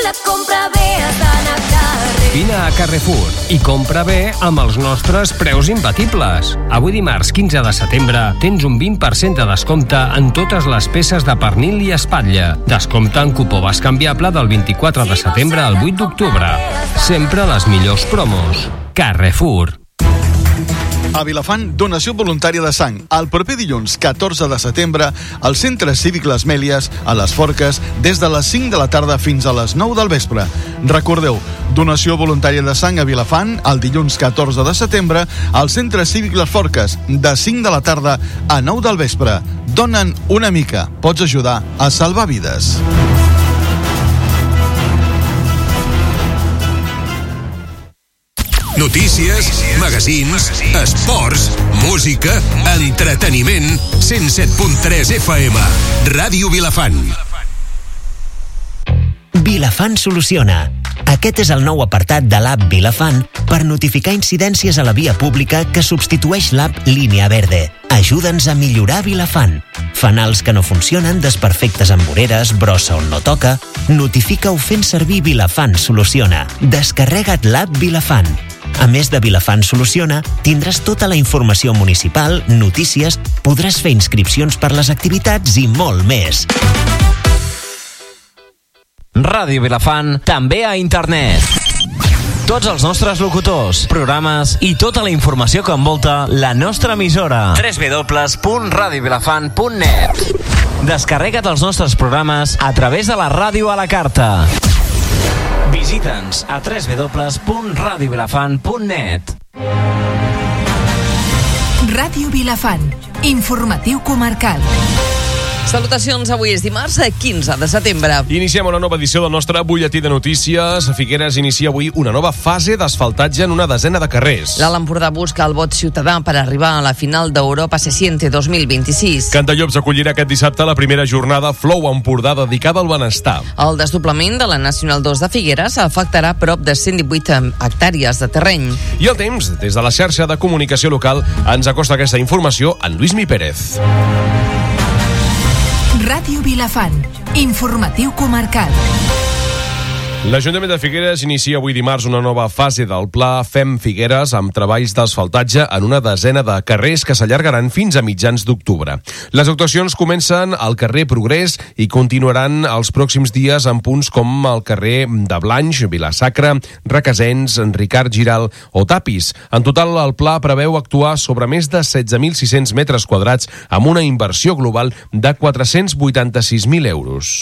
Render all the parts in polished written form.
que comprar bé has d'anar a Carrefour. Vine a Carrefour i compra bé amb els nostres preus imbatibles. Avui dimarts 15 de setembre tens un 20% de descompte en totes les peces de pernil i espatlla. Descompte en cupó bescanviable del 24 de setembre al 8 d'octubre. Sempre les millors promos. Carrefour. A Vilafant, donació voluntària de sang. El proper dilluns, 14 de setembre, al Centre Cívic Les Mèlies, a les Forques, des de les 5 de la tarda fins a les 9 del vespre. Recordeu, donació voluntària de sang a Vilafant, el dilluns 14 de setembre, al Centre Cívic Les Forques, de 5 de la tarda a 9 del vespre. Dona'n una mica. Pots ajudar a salvar vides. Notícies, magazins, esports, música, entreteniment, 107.3 FM, Ràdio Vilafant. Vilafant soluciona. Aquest és el nou apartat de l'app Vilafant per notificar incidències a la via pública que substitueix l'app Línia Verde. Ajuda'ns a millorar Vilafant. Fanals que no funcionen, desperfectes amb voreres, brossa on no toca. Notifica-ho fent servir Vilafant Soluciona. Descarrega't l'app Vilafant. A més de Vilafant Soluciona, tindràs tota la informació municipal, notícies, podràs fer inscripcions per les activitats i molt més. Ràdio Vilafant, també a internet. Tots els nostres locutors, programes i tota la informació que envolta la nostra emissora. www.radiovilafant.net. Descarrega't els nostres programes a través de la ràdio a la carta. Visita'ns a www.radiovilafant.net. Ràdio Vilafant, informatiu comarcal. Salutacions, avui és dimarts 15 de setembre. Iniciem una nova edició del nostre butlletí de notícies. Figueres inicia avui una nova fase d'asfaltatge en una desena de carrers. L'Alt Empordà busca el vot ciutadà per arribar a la final d'Europa Se Siente 2026. Cantallops acollirà aquest dissabte la primera jornada Flow Empordà dedicada al benestar. El desdoblament de la Nacional 2 de Figueres afectarà prop de 118 hectàrees de terreny. I el temps, des de la xarxa de comunicació local, ens acosta aquesta informació en Lluís Pérez. Ràdio Vilafant, informatiu comarcal. L'Ajuntament de Figueres inicia avui dimarts una nova fase del pla Fem Figueres amb treballs d'asfaltatge en una desena de carrers que s'allargaran fins a mitjans d'octubre. Les actuacions comencen al carrer Progrés i continuaran els pròxims dies en punts com el carrer de Blanys, Vilasacra, Requesens, Ricard Giral o Tapis. En total, el pla preveu actuar sobre més de 16.600 metres quadrats amb una inversió global de 486.000 euros.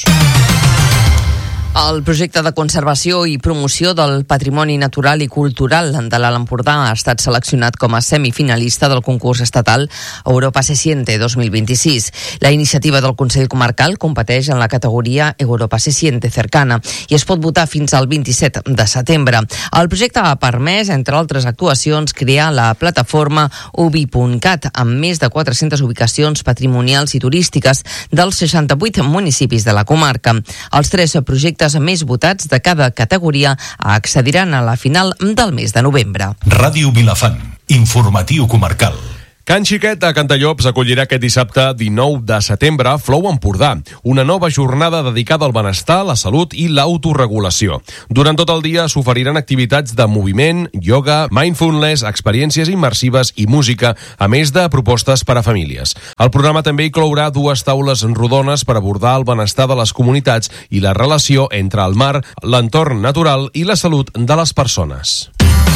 El projecte de conservació i promoció del patrimoni natural i cultural de l'Alt Empordà ha estat seleccionat com a semifinalista del concurs estatal Europa Se Siente 2026. La iniciativa del Consell Comarcal competeix en la categoria Europa Se Siente Cercana i es pot votar fins al 27 de setembre. El projecte ha permès, entre altres actuacions, crear la plataforma ubi.cat amb més de 400 ubicacions patrimonials i turístiques dels 68 municipis de la comarca. Els 3 projectes més votats de cada categoria accediran a la final del mes de novembre. Ràdio Vilafant, informatiu comarcal. Can Xiquet a Cantallops acollirà aquest dissabte 19 de setembre Flow Empordà, una nova jornada dedicada al benestar, la salut i l'autoregulació. Durant tot el dia s'oferiran activitats de moviment, yoga, mindfulness, experiències immersives i música, a més de propostes per a famílies. El programa també inclourà 2 taules rodones per abordar el benestar de les comunitats i la relació entre el mar, l'entorn natural i la salut de les persones.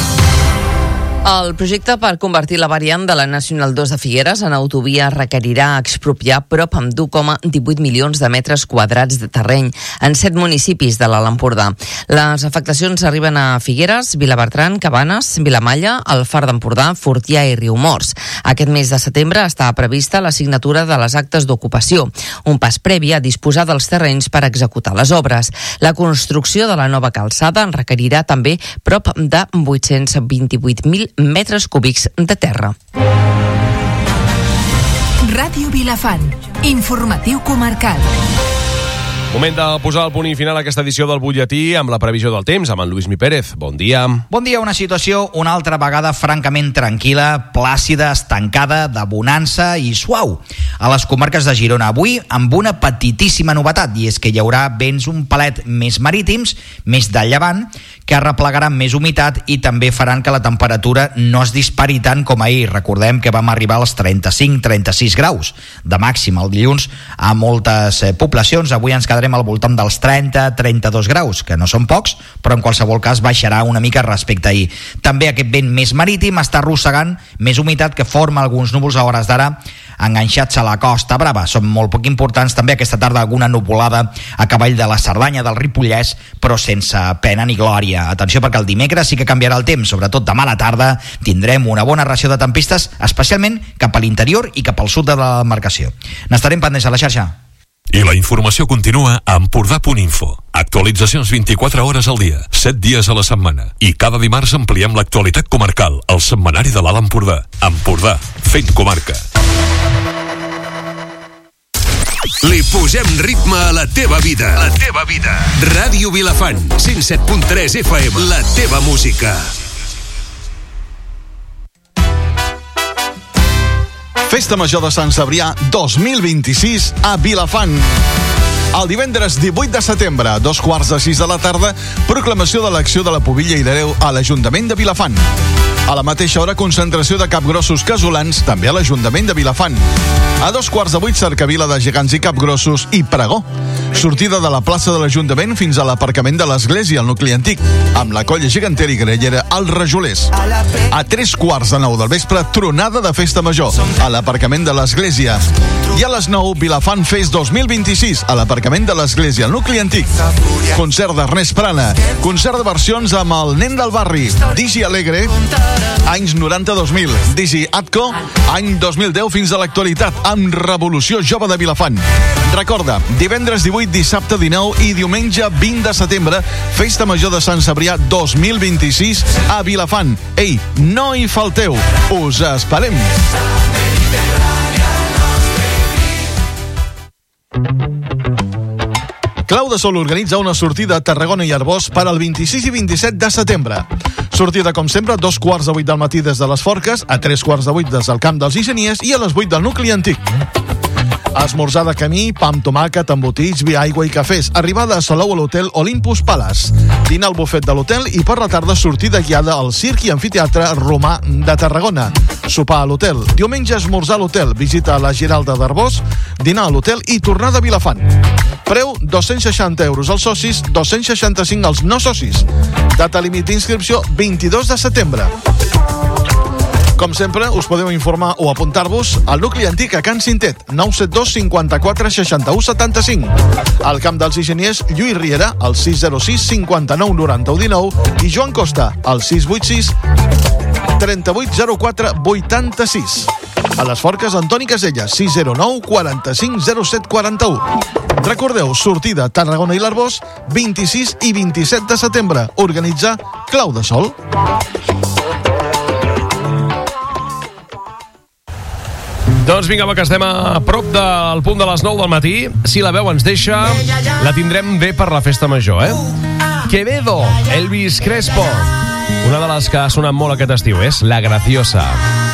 El projecte per convertir la variant de la Nacional 2 de Figueres en autovia requerirà expropiar prop amb 1,18 milions de metres quadrats de terreny en 7 municipis de l'Alt Empordà. Les afectacions arriben a Figueres, Vilabertran, Cabanes, Vilamalla, el Far d'Empordà, Fortià i Riumors. Aquest mes de setembre està prevista la signatura de les actes d'ocupació, un pas previ a disposar dels terrenys per executar les obres. La construcció de la nova calçada en requerirà també prop de 828.000 metres cúbics de terra. Ràdio Vilafant, informatiu comarcal. Moment de posar el punt i final a aquesta edició del butlletí amb la previsió del temps, amb en Lluís Pérez. Bon dia. Bon dia, una situació una altra vegada francament tranquil·la, plàcida, estancada, de bonança i suau. a les comarques de Girona. Avui amb una petitíssima novetat, i és que hi haurà vents un palet més marítims, més de llevant, que arreplegaran més humitat i també faran que la temperatura no es dispari tant com ahir. Recordem que vam arribar als 35-36 graus de màxim el dilluns a moltes poblacions. Avui ens quedarem al voltant dels 30-32 graus, que no són pocs, però en qualsevol cas baixarà una mica respecte a ahir. També aquest vent més marítim està arrossegant més humitat que forma alguns núvols a hores d'ara enganxats a la Costa Brava. Són molt poc importants. També aquesta tarda alguna nuvolada a cavall de la Cerdanya, del Ripollès, però sense pena ni glòria. Atenció, perquè el dimecres sí que canviarà el temps, sobretot demà a la tarda tindrem una bona ració de tempistes, especialment cap a l'interior i cap al sud de la demarcació. N'estarem pendents a la xarxa. I la informació continua a Empordà.info. Actualitzacions 24 hores al dia, 7 dies a la setmana. I cada dimarts ampliem l'actualitat comarcal al setmanari de l'Alt Empordà. Empordà, fent comarca. Li posem ritme a la teva vida. La teva vida. Ràdio Vilafant, 107.3 FM. La teva música. Festa Major de Sant Cebrià 2026 a Vilafant. El divendres 18 de setembre, a 5:45 de la tarda, proclamació de l'acció de la Pubilla i l'Hereu a l'Ajuntament de Vilafant. A la mateixa hora, concentració de capgrossos casolans, també a l'Ajuntament de Vilafant. A 7:15, cercavila de gegants i capgrossos i pregó. Sortida de la plaça de l'Ajuntament fins a l'aparcament de l'Església, al nucli antic, amb la colla gegantera i grellera als Rajolers. A 3:15 del vespre, tronada de Festa Major, a l'aparcament de l'Església. I a les 9, Vilafant Fest 2026, a l'aparcament de l'Església, al nucli antic. Concert d'Ernest Prana, concert de versions amb el nen del barri, Digi Alegre, anys 90-2000, Digi Atco, any 2010 fins a l'actualitat, amb Revolució Jove de Vilafant. Recorda, divendres 18, dissabte 19 i diumenge 20 de setembre, Festa Major de Sant Cebrià 2026 a Vilafant. Ei, no hi falteu, us esperem. Clau de Sol organitza una sortida a Tarragona i Arbós per al 26 i 27 de setembre. Sortida, com sempre, a 7:15 del matí des de les Forques, a 7:15 des del Camp dels Ingeniers i a les 8 del nucli antic. Esmorzar de camí, pa amb tomàquet, embotits, vi, aigua i cafès. Arribada a Salou a l'hotel Olympus Palace. Dinar al bufet de l'hotel i per la tarda sortida guiada al Circ i Amfiteatre Romà de Tarragona. Sopar a l'hotel. Diumenge esmorzar a l'hotel. Visita a la Giralda d'Arbós, dinar a l'hotel i tornada a Vilafant. Preu 260 euros als socis, 265 als no socis. Data límit d'inscripció 22 de setembre. Com sempre, us podeu informar o apuntar-vos al nucli antic a Can Cintet, 972 54 61 75. Al Camp dels Ingeniers, Lluís Riera, al 606 59 91 19 i Joan Costa, al 686 38 04 86. A les Forques, Antoni Caselles, 609 45 07 41. Recordeu, sortida Tarragona i l'Arbós, 26 i 27 de setembre. Organitza Clau de Sol. Doncs vinga, que estem a prop del punt de les 9 del matí. Si la veu ens deixa, la tindrem bé per la Festa Major, Quevedo, Elvis Crespo. Una de les que ha sonat molt aquest estiu és La Graciosa.